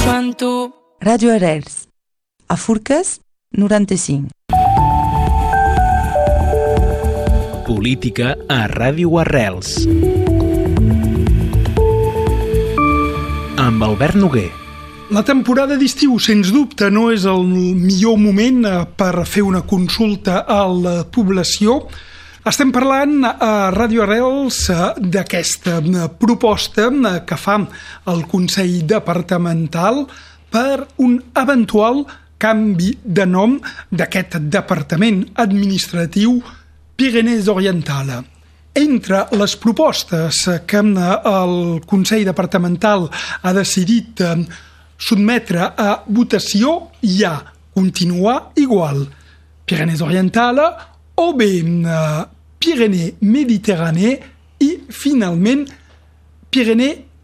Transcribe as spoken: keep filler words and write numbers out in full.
penso en tu. Ràdio Arrels, a Forques, noranta-cinc. Política a Ràdio Arrels. Amb Albert Noguer. La temporada d'estiu, sens dubte, no és el millor moment per fer una consulta a la població. Estem parlant a Ràdio Arrels d'aquesta proposta que fa el Consell Departamental per un eventual canvi de nom d'aquest departament administratiu Pyrénées Orientales. Entre les propostes que el Consell Departamental ha decidit sotmetre a votació hi ha continuar igual Pyrénées Orientales o bé Pyrénées Méditerranée i finalment Pyrénées